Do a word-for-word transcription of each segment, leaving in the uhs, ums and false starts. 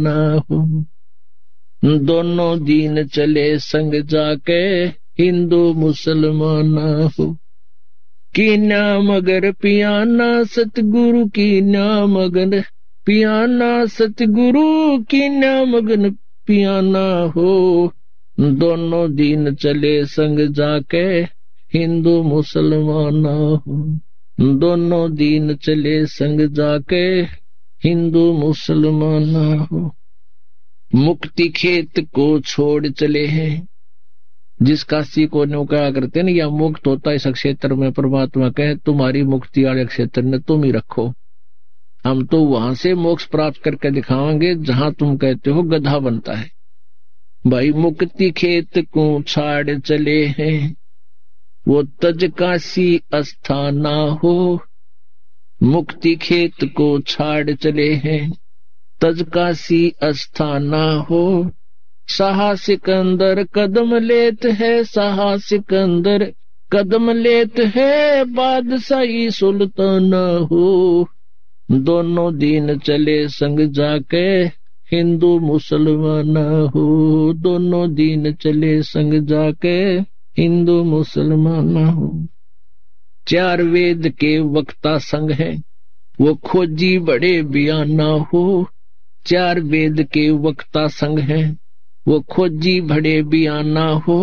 ना हो। दोनों दीन चले संग जाके हिंदू मुसलमान ना हो। की नाम अगर पियाना सतगुरु की नाम अगर पियाना सतगुरु की नाम अगर पियाना हो। दोनों दीन चले संग जाके हिंदू मुसलमान ना हो। दोनों दीन चले संग जाके हिंदू मुसलमान ना हो। मुक्ति खेत को छोड़ चले हैं। जिस काशी को नौका करते ना या मुक्त होता इस क्षेत्र में परमात्मा कहे तुम्हारी मुक्ति वाले क्षेत्र ने तुम ही रखो। हम तो वहां से मोक्ष प्राप्त करके दिखाएंगे जहां तुम कहते हो गधा बनता है। भाई मुक्ति खेत को छाड़ चले हैं वो तज काशी अस्थाना हो। मुक्ति खेत को छाड़ चले हैं तज काशी अस्थाना हो। साहा सिकंदर कदम लेत है साहा सिकंदर कदम लेत है बादशाही सुल्ताना हो। दोनों दीन चले संग जाके हिंदू मुसलमान हो। दोनों दीन चले संग जाके हिंदू मुसलमान हो। चार वेद के वक्ता संग है वो खोजी बड़े बयाना हो। चार वेद के वक्ता संग है वो खोजी बड़े बयाना हो।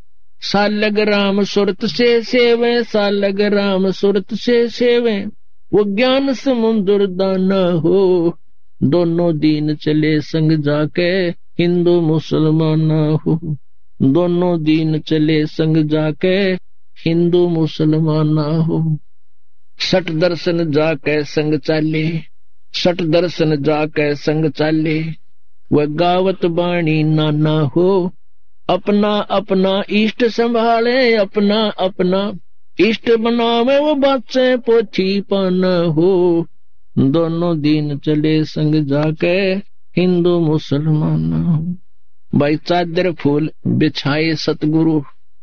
सालग राम सुरत से सेवे सालग राम सुरत से सेवे वो ज्ञान समुद्र दाना हो। दोनों दीन चले संग जाके हिंदू मुसलमान हो। दोनों दीन चले संग जाके हिंदू मुसलमान हो। सठ दर्शन जाके संग चाले सठ दर्शन जाके संग चाले वह गावत बाणी नाना हो। अपना अपना इष्ट संभाले अपना अपना इष्ट बनावे वो बच्चे पोथी पाना हो। दोनों दीन चले संग जाके हिंदू मुसलमान हो। भाई चादर फूल बिछाए सतगुरु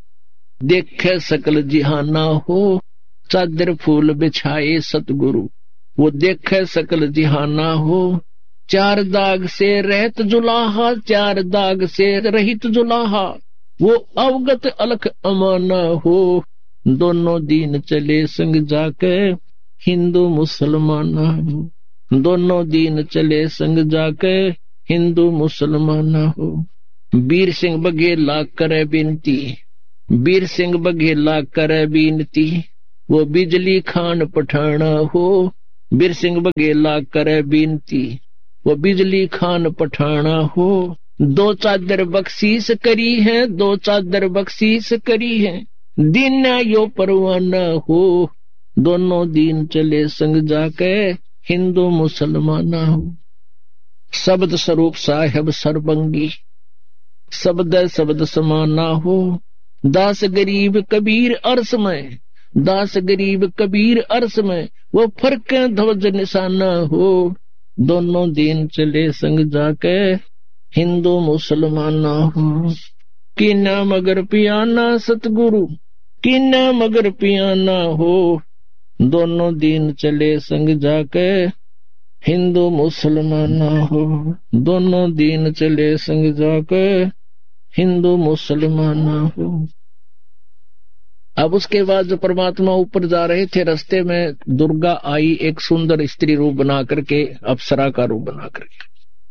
देखे सकल जिहाना हो। चादर फूल बिछाए सतगुरु वो देखे सकल जिहाना हो। चार दाग से रहत जुलाहा चार दाग से रहित जुलाहा वो अवगत अलख अमाना हो। दोनों दीन चले संग जाके हिंदू मुसलमान हो। दोनों दीन चले संग जाके हिंदू मुसलमान हो। वीर सिंह बघेला करे बिनती वीर सिंह बघेला करे बिनती वो बिजली खान पठाना हो। वीर सिंह बघेला करे बिनती वो बिजली खान पठाना हो। दो चादर बख्शीश करी है दो चादर बख्शीश करी है दिन यो परवाना हो। दोनों दीन चले संग जाके हिंदू मुसलमान हो। शब्द स्वरूप साहेब सरबंगी शब्द शब्द समाना हो। दास गरीब कबीर अर्श में दास गरीब कबीर अर्श में वो फर्क ध्वज निशाना हो। दोनों दीन चले संग जाके हिंदू मुसलमान हो। कि ना मगर पियाना सतगुरु कि ना मगर पियाना हो। दोनों दीन चले संग जाके हिंदू मुसलमान हो। दोनों दीन चले संग जाके हिंदू मुसलमान हो। अब उसके बाद जो परमात्मा ऊपर जा रहे थे रास्ते में दुर्गा आई एक सुंदर स्त्री रूप बना करके अप्सरा का रूप बना करके।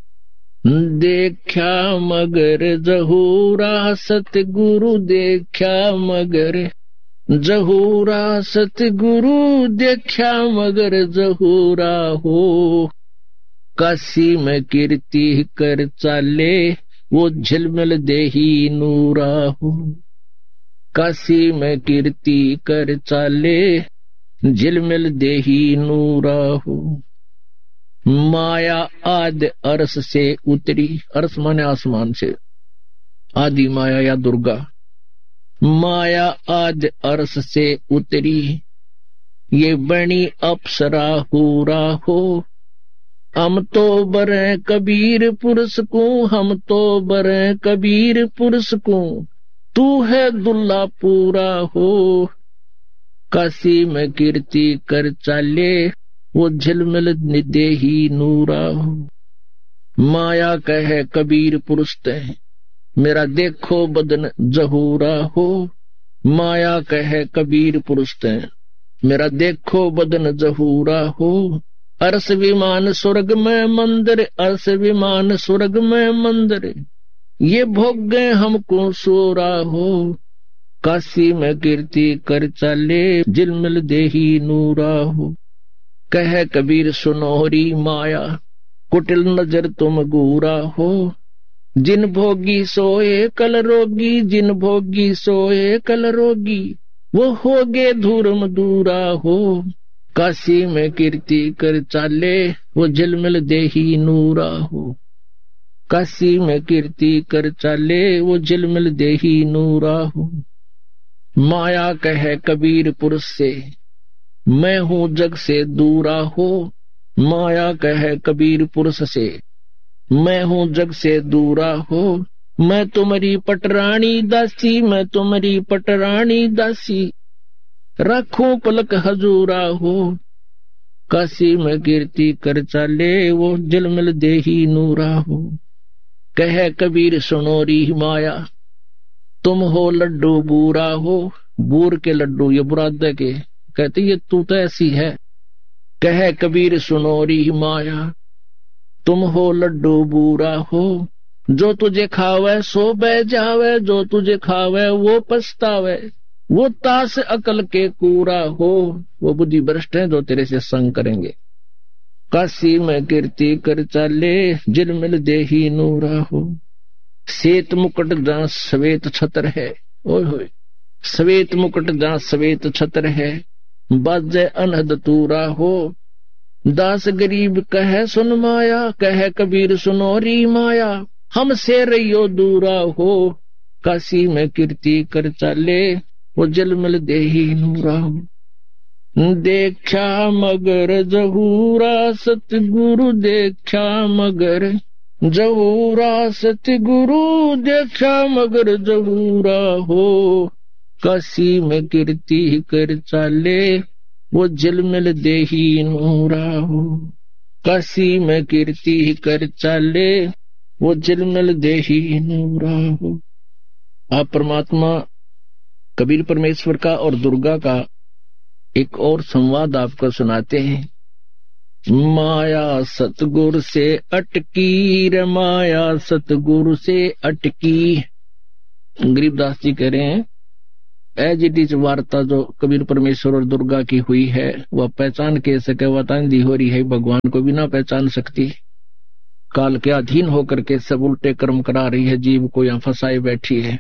देखा मगर जहूरा सतगुरु देखा मगर जहूरा सतगुरु देखा मगर जहूरा हो। काशी में कीर्ति कर चाले वो झिलमिल देही नूरा हो। काशी में कीर्ति कर चाले झिलमिल देही नूरा हो। माया आदि अरस से उतरी अरस माने आसमान से आदि माया या दुर्गा माया आदि अरस से उतरी ये बनी अप्सरा हुरा हो। हम तो बरे कबीर पुरुष को हम तो बरे कबीर पुरुष को तू है दुल्ला पूरा हो। काशी में कीर्ति कर चाले वो झिलमिल देही नूरा हो। माया कहे कबीर पुरुष ते, मेरा देखो बदन जहूरा हो। माया कहे कबीर पुरुष ते, मेरा देखो बदन जहूरा हो। अर्श विमान स्वर्ग में मंदिर, अर्श विमान स्वर्ग में मंदिर, ये भोग गए हमको सोरा हो। काशी में कीर्ति कर चाले, जिलमिल देही नूरा हो। कहे कबीर सुनोरी माया, कुटिल नजर तुम गूरा हो। जिन भोगी सोए कल रोगी, जिन भोगी सोए कल रोगी, वो होगे धूरम दूरा हो। काशी में कीर्ति कर चाले, वो झिलमिल देही नूरा हो। काशी में कीर्ति कर चाले, वो झिलमिल देही नूरा हो। माया कहे कबीर पुरुष से, मैं हूँ जग से दूरा हो। माया कहे कबीर पुरुष से, मैं हूँ जग से दूरा हो। मैं तुम्हारी पटरानी दासी, मैं तुम्हारी पटरानी दासी, रखूं पलक हजूरा हो। काशी में कीर्ति कर चाले, वो झिलमिल देही नूरा हो। कहे कबीर सुनोरी माया, तुम हो लड्डू बूरा हो। बूर के लड्डू, ये बुरादे के, कहते ये तू तो ऐसी है। कहे कबीर सुनोरी माया, तुम हो लड्डू बूरा हो। जो तुझे खावे सो बह जावे, जो तुझे खावे वो पछतावे, वो तास अकल के कूरा हो। वो बुद्धि भ्रष्ट है जो तेरे से संग करेंगे। काशी में कीर्ति कर चाले, झिलमिल देही नूरा हो। श्वेत मुकुट जहाँ श्वेत छत्र है, ओए होए, श्वेत मुकुट जहाँ श्वेत छत्र है, बाजे अनहद तूरा हो। दास गरीब कहे सुन माया, कहे कबीर सुनोरी माया, हमसे रहियो दूरा हो। काशी में कीर्ति कर चाले, वो झिलमिल देही नूरा हो। देखा मगर जहूरा सतगुरु, देखा मगर जहूरा सतगुरु, देखा मगर जहूरा हो। काशी में कीर्ति कर चाले, वो झिलमिल देही नूरा हो। काशी में कीर्ति कर चाले, वो झिलमिल देही नूरा हो। आप परमात्मा कबीर परमेश्वर का और दुर्गा का एक और संवाद आपको सुनाते हैं। माया सतगुरु से अटकी रे, माया सतगुरु से अटकी। गरीबदास जी कह रहे हैं, एज इट इज वार्ता जो कबीर परमेश्वर और दुर्गा की हुई है, वह पहचान के सके वतांदी हो रही है, भगवान को भी ना पहचान सकती। काल के अधीन होकर के सब उल्टे कर्म करा रही है, जीव को यहाँ फंसाए बैठी है।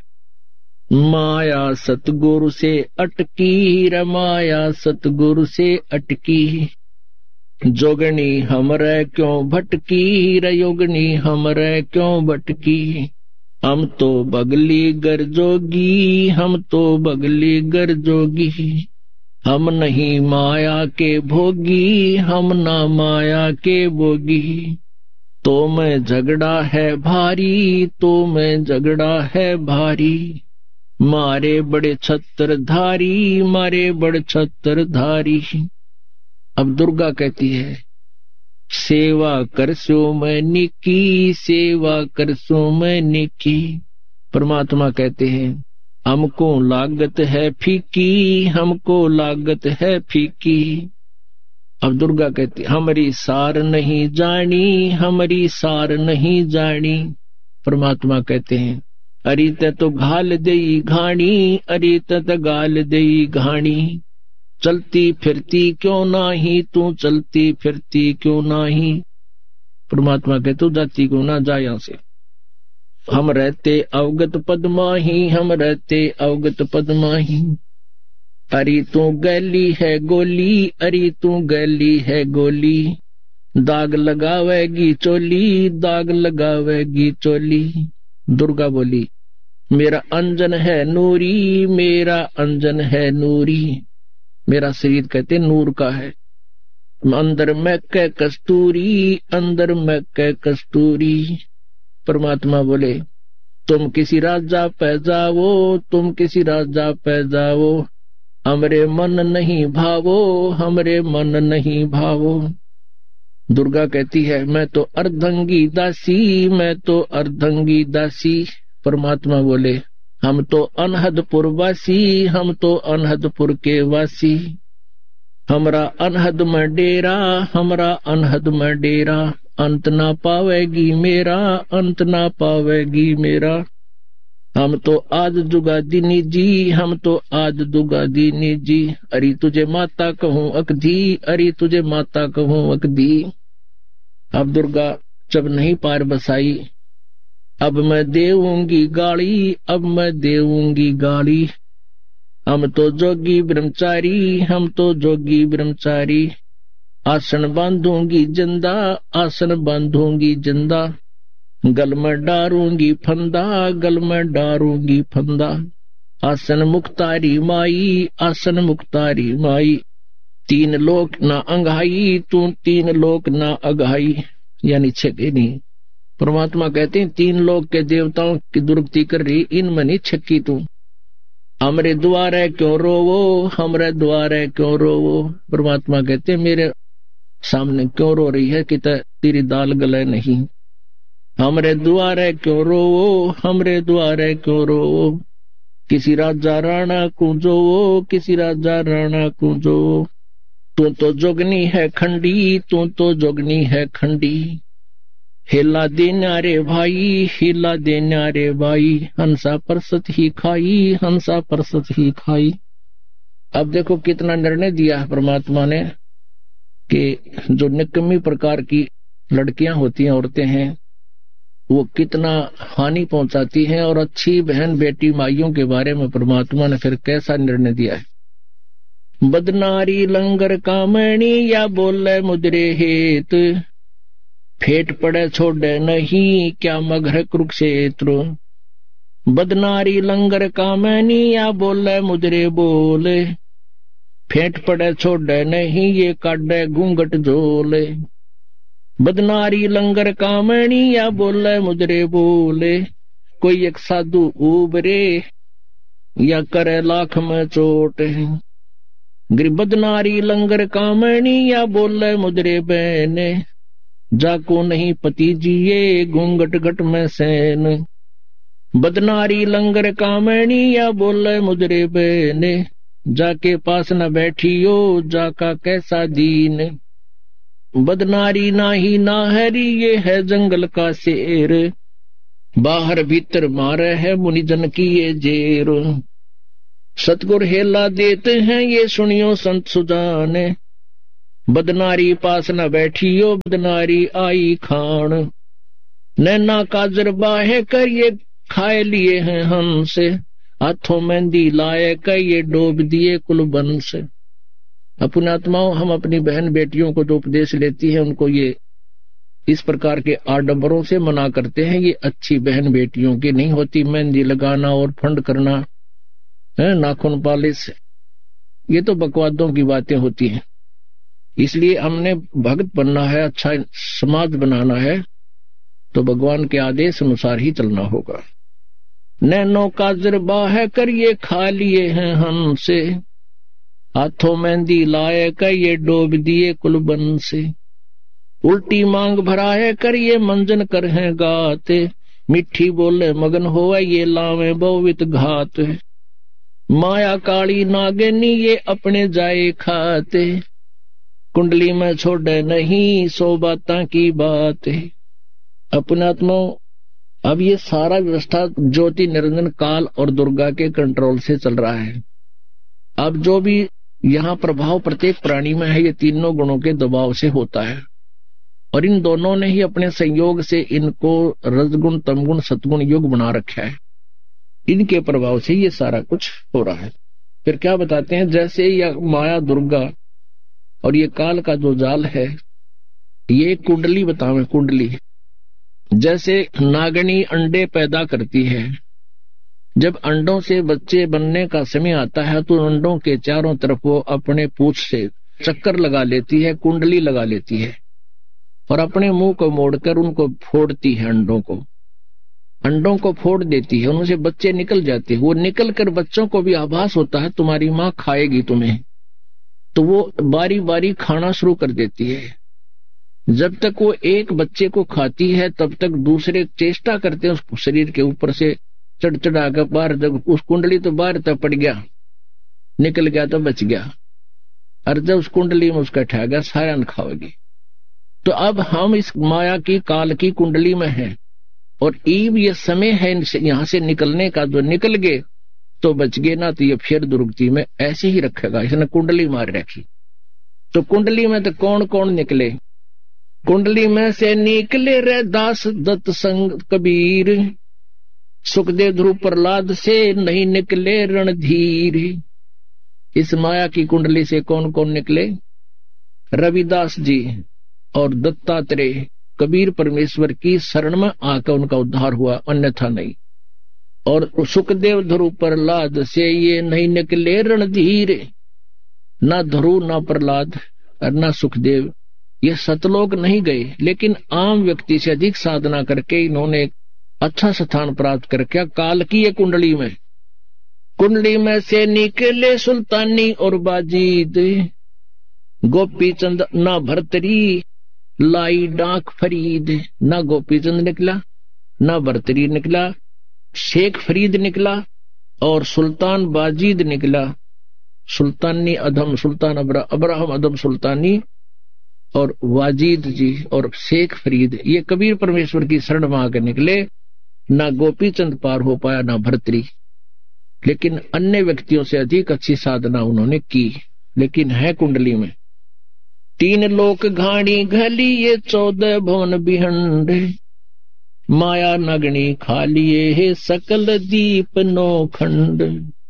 माया सतगुरु से अटकी रे, माया सतगुरु से अटकी। जोगनी हमरे क्यों भटकी रे, योगनी हमरे क्यों भटकी। हम तो बगली गर जोगी, हम तो बगली गर जोगी। हम नहीं माया के भोगी, हम ना माया के भोगी। तो मैं झगड़ा है भारी, तो मैं झगड़ा है भारी। मारे बड़े छत्र धारी, मारे बड़े छत्र धारी। अब दुर्गा कहती है, सेवा करसो मैं निकी, सेवा करसो मैं निकी। परमात्मा कहते हैं, हमको लागत है फीकी, हमको लागत है फीकी। अब दुर्गा कहती, हमारी सार नहीं जानी, हमारी सार नहीं जानी। परमात्मा कहते हैं, अरित तो घाल देई घाणी, अरित तो गाल देई घाणी। चलती फिरती क्यों नाही, तू चलती फिरती क्यों नाही। परमात्मा कहते, तू जाती क्यों ना, जा यहां से। हम रहते अवगत पद माही, हम रहते अवगत पद माही। अरे तू गैली है गोली, अरे तू गैली है गोली। दाग लगावेगी चोली, दाग लगावेगी चोली। दुर्गा बोली, मेरा अंजन है नूरी, मेरा अंजन है नूरी। मेरा शरीर कहते नूर का है। अंदर में कै कस्तूरी, अंदर में कै कस्तूरी। परमात्मा बोले, तुम किसी राजा पे जाओ, तुम किसी राजा पे जाओ। हमरे मन नहीं भावो, हमरे मन नहीं भावो। दुर्गा कहती है मैं तो अर्धंगी दासी, मैं तो अर्धंगी दासी। परमात्मा बोले हम तो अनहदपुर वासी, हम तो अनहदपुर के वासी। हमरा अनहद में डेरा, हमरा अनहद में डेरा, अंत ना पावेगी मेरा, अंत ना पावेगी मेरा। हम तो आद दुगा दीनी जी, हम तो आद दुगा दीनी जी। अरे तुझे माता कहूँ अकधी, अरे तुझे माता कहूँ अकधी। अब दुर्गा जब नहीं पार बसाई, अब मैं देऊंगी गाली, अब मैं देऊंगी गाली। हम तो जोगी ब्रह्मचारी, हम तो जोगी ब्रह्मचारी। आसन बांधूंगी जिंदा, आसन बांधूंगी जिंदा। गल में डारूंगी फंदा, गल में डारूंगी फंदा। आसन मुक्तारी माई, आसन मुक्तारी माई। तीन लोक ना अंगाई, तू तीन लोक ना अगाई, यानी छके नहीं। परमात्मा कहते हैं तीन लोक के देवताओं की दुर्गति कर रही, इनमें नहीं छक्की तू। हमरे द्वारे क्यों रोवो, हमरे द्वारे क्यों रोवो। परमात्मा कहते मेरे सामने क्यों रो रही है कि तेरी दाल गले नहीं। हमरे द्वारे क्यों रोवो, हमरे द्वारे क्यों रोवो। किसी राजा राणा को जोवो, किसी राजा राणा को जोवो। तू तो जोगनी है खंडी, तू तो जोगनी है खंडी। हिला देना रे भाई, हिला देना रे भाई। हंसा परसत ही खाई, हंसा परसत ही खाई। अब देखो कितना निर्णय दिया है परमात्मा ने कि जो निकम्मी प्रकार की लड़कियां होती हैं, औरतें हैं, वो कितना हानि पहुंचाती हैं। और अच्छी बहन बेटी माइयों के बारे में परमात्मा ने फिर कैसा निर्णय दिया है। बदनारी लंगर कामणी या बोले मुद्रे हेत। फेट पड़े छोड़े नहीं क्या मगर कुरुक्षेत्र। बदनारी लंगर कामनी या बोले मुद्रे बोले। फेट पड़े छोड़े नहीं ये काटे घूंघट झोले। बदनारी लंगर कामनी या बोले मुद्रे बोले। कोई एक साधु उबरे या करे लाख में चोट। बदनारी लंगर कामनी या बोले मुद्रे बहने। जाको नहीं पति जिए घूंघट घट में सैन। बदनारी लंगर कामणी या बोले मुद्रे बहने। जाके पास न बैठियो जाका कैसा दीन। बदनारी नाही नाहरी ये है जंगल का शेर। बाहर भीतर मारे है मुनिजन की ये जेर। सतगुर हेला देते हैं ये सुनियो संत सुजाने। बदनारी पास न बैठियो बदनारी आई खान। नैना काजर बाहे कर ये खाए लिए हैं हमसे। हाथों मेहंदी लाए कर ये डोब दिए कुलबन से। अपने आत्माओं हम अपनी बहन बेटियों को जो उपदेश लेती है उनको ये इस प्रकार के आडंबरों से मना करते हैं। ये अच्छी बहन बेटियों की नहीं होती। मेहंदी लगाना और फंड करना है, नाखून पालिश, ये तो बकवादों की बातें होती हैं। इसलिए हमने भक्त बनना है, अच्छा समाज बनाना है तो भगवान के आदेश अनुसार ही चलना होगा। नैनो काजर बाह कर ये खा लिए हैं हमसे। हाथों मेहंदी लाए कर ये डोब दिए कुलबन से। उल्टी मांग भराए कर ये मंजन कर हैं गाते। मिठी बोले मगन होवे ये लावे बहुवित घात। माया काली नागिनी ये अपने जाए खाते। कुंडली में छोड़े नहीं सो बाता की बात। अपने आत्मा अब ये सारा व्यवस्था ज्योति निरंजन काल और दुर्गा के कंट्रोल से चल रहा है। अब जो भी यहाँ प्रभाव प्रत्येक प्राणी में है ये तीनों गुणों के दबाव से होता है। और इन दोनों ने ही अपने संयोग से इनको रजगुण तमगुण सतगुण युग बना रखा है। इनके प्रभाव से ये सारा कुछ हो रहा है। फिर क्या बताते हैं, जैसे यह माया दुर्गा और ये काल का जो जाल है ये कुंडली बतावे। कुंडली जैसे नागनी अंडे पैदा करती है। जब अंडों से बच्चे बनने का समय आता है तो अंडों के चारों तरफ वो अपने पूंछ से चक्कर लगा लेती है, कुंडली लगा लेती है और अपने मुंह को मोड़कर उनको फोड़ती है। अंडों को अंडों को फोड़ देती है, उनसे बच्चे निकल जाते हैं। वो निकल कर बच्चों को भी आभास होता है तुम्हारी माँ खाएगी तुम्हें, तो वो बारी बारी खाना शुरू कर देती है। जब तक वो एक बच्चे को खाती है तब तक दूसरे चेष्टा करते हैं उस शरीर के ऊपर से चढ़ चढ़ा कर बाहर, जब उस कुंडली तो बाहर तक पड़ गया, निकल गया तो बच गया, और जब उस कुंडली में उसका ठह गया सारा न खाओगी। तो अब हम इस माया की काल की कुंडली में हैं, और ईब ये समय है यहां से निकलने का, जो निकल गए तो बच गए, ना तो ये फिर दुर्गति में ऐसे ही रखेगा। इसने कुंडली मार रखी। तो कुंडली में तो कौन कौन निकले? कुंडली में से निकले रे दास दत्त संग कबीर, सुखदेव ध्रुव प्रहलाद से नहीं निकले रणधीर। इस माया की कुंडली से कौन कौन निकले? रविदास जी और दत्तात्रेय, कबीर परमेश्वर की शरण में आकर उनका उद्धार हुआ, अन्यथा नहीं। और सुखदेव ध्रुव प्रहलाद से ये नहीं निकले रणधीर, ना ध्रुव ना प्रहलाद और ना सुखदेव, ये सतलोक नहीं गए, लेकिन आम व्यक्ति से अधिक साधना करके इन्होंने अच्छा स्थान प्राप्त करके काल की ये कुंडली में कुंडली में से निकले सुल्तानी और बाजीद, गोपी चंद ना भरतरी लाई डाक फरीद। ना गोपी चंद निकला, ना भरतरी निकला, शेख फरीद निकला और सुल्तान बाजीद निकला। सुल्तानी अधम सुल्तान अब्राहम अदम सुल्तानी और वाजीद जी और शेख फरीद, ये कबीर परमेश्वर की शरण में आकर निकले। ना गोपी चंद पार हो पाया, ना भरतरी, लेकिन अन्य व्यक्तियों से अधिक अच्छी साधना उन्होंने की, लेकिन है कुंडली में। तीन लोक घाणी घली ये चौदह भवन बिहंड, माया नगनी खा लिए है सकल दीप नौ खंड।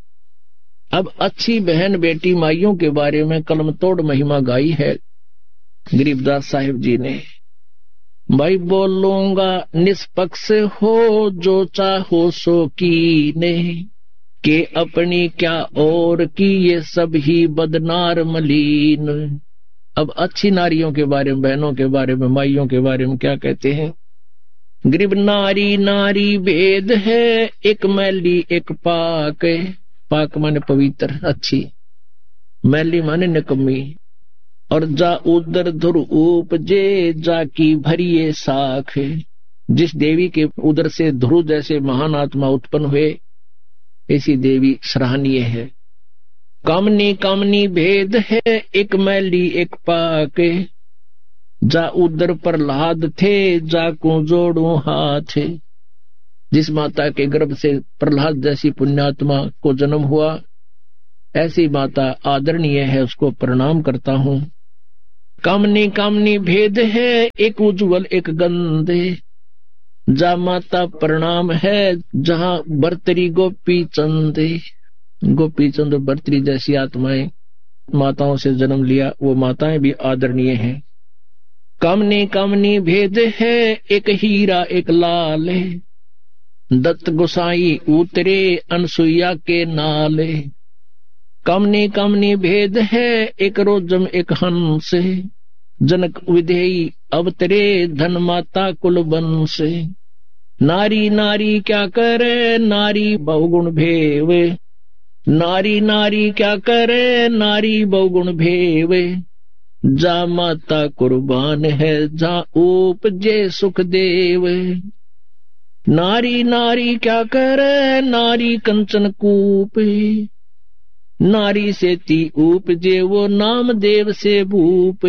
अब अच्छी बहन बेटी माइयों के बारे में कलम तोड़ महिमा गाई है गरीबदास साहिब जी ने। भाई बोलूंगा निष्पक्ष हो जो चाहो सो कीने, के अपनी क्या और की ये सब ही बदनार मलीन। अब अच्छी नारियों के बारे में, बहनों के बारे में, माइयों के बारे में क्या कहते हैं? गरीब नारी नारी भेद है, एक मैली एक पाक। पाक माने पवित्र अच्छी, मैली माने निकम्मी। और जा उदर धुर उपजे जाकी भरिए साख, जिस देवी के उदर से ध्रुव जैसे महान आत्मा उत्पन्न हुए, ऐसी देवी सराहनीय है। कामनी कामनी भेद है, एक मैली एक पाक। जा उदर प्रहलाद थे, जाकू जोड़ू हाथ। जिस माता के गर्भ से प्रहलाद जैसी पुण्यात्मा को जन्म हुआ, ऐसी माता आदरणीय है, उसको प्रणाम करता हूं। कामनी कामनी भेद है, एक उज्जवल एक गंदे। जा माता प्रणाम है, जहां बर्तरी गोपी चंद। गोपी चंद बर्तरी जैसी आत्माएं माताओं से जन्म लिया, वो माताएं भी आदरणीय हैं। कामनी कामनी भेद है, एक हीरा एक लाल। दत्त गोसाई उतरे अनसुईया के नाले। कामनी कामनी भेद है, एक रोजम एक हंस। जनक विधेयी अवतरे, धन माता कुल वंश। नारी नारी क्या करे, नारी बहुगुण भेव। नारी नारी क्या करे, नारी बहुगुण भेव। जा माता कुर्बान है, जा उपजे सुखदेव। नारी नारी क्या करे, नारी कंचन कूप। नारी से ती उपजे, वो नामदेव से भूप।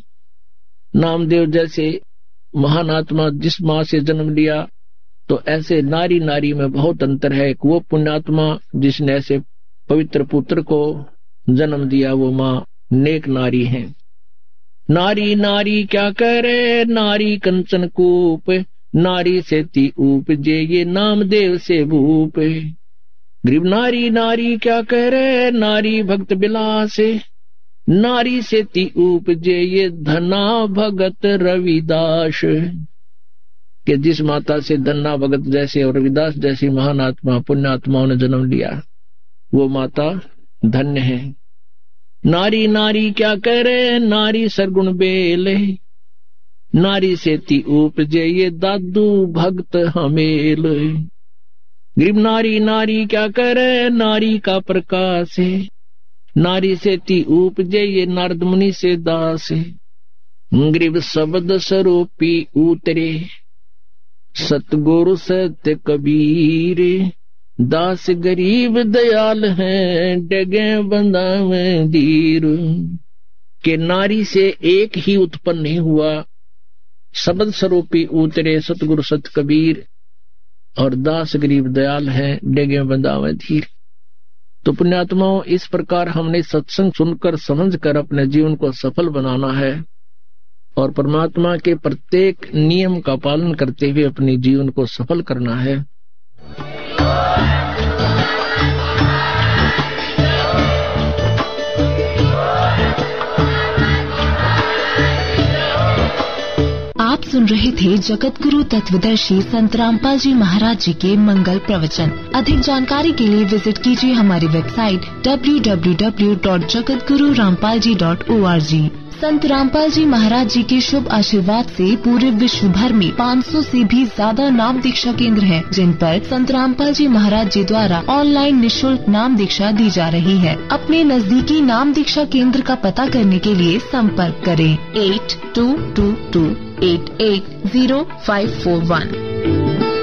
नामदेव जैसे महान आत्मा जिस माँ से जन्म लिया, तो ऐसे नारी नारी में बहुत अंतर है। वो पुण्यात्मा जिसने ऐसे पवित्र पुत्र को जन्म दिया, वो माँ नेक नारी है। नारी नारी क्या करे, नारी कंचन कूप। नारी से ती उपजे, ये नामदेव से भूप। गरीब नारी नारी क्या करे, नारी भक्त बिलास। नारी से ती उपजे, ये धना भगत रविदास। कि जिस माता से धन्ना भगत जैसे और रविदास जैसी महान आत्मा पुण्यात्माओं ने जन्म लिया, वो माता धन्य है। नारी नारी क्या करे, नारी सरगुण बेले। नारी से ती उपजे, ये दादू भक्त हमेल। गरीब नारी नारी क्या करे, नारी का प्रकाश है। नारी से ती उपजे, ये नारद मुनि से दास है। ग्रीव शब्द स्वरूपी उतरे, सतगुरु सत्य कबीर, दास गरीब दयाल हैं, डगे बंदावे धीर। के नारी से एक ही उत्पन्न नहीं हुआ, शब्द स्वरूपी उतरे, सतगुरु सत्य कबीर, और दास गरीब दयाल है, डेगे बंदावे धीर। तो पुण्यात्माओं, इस प्रकार हमने सत्संग सुनकर समझकर अपने जीवन को सफल बनाना है और परमात्मा के प्रत्येक नियम का पालन करते हुए अपने जीवन को सफल करना है। आप सुन रहे थे जगत गुरु तत्वदर्शी संत रामपाल जी महाराज जी के मंगल प्रवचन। अधिक जानकारी के लिए विजिट कीजिए हमारी website W W W dot Jagat Guru Rampal ji dot O R G. संत रामपाल जी महाराज जी के शुभ आशीर्वाद से पूरे विश्व भर में पाँच सौ से भी ज्यादा नाम दीक्षा केंद्र हैं, जिन पर संत रामपाल जी महाराज जी द्वारा ऑनलाइन निशुल्क नाम दीक्षा दी जा रही है। अपने नजदीकी नाम दीक्षा केंद्र का पता करने के लिए संपर्क करें eight to to to eight eight zero five four one.